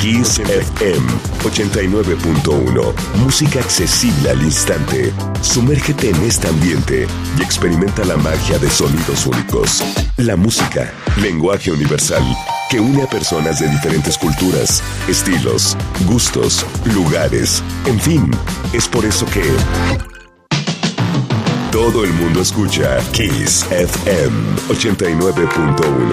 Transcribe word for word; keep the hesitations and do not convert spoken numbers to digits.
Kiss F M ochenta y nueve punto uno. Música accesible al instante. Sumérgete en este ambiente y experimenta la magia de sonidos únicos. La música, lenguaje universal, que une a personas de diferentes culturas, estilos, gustos, lugares, en fin, es por eso que todo el mundo escucha Kiss F M ochenta y nueve punto uno.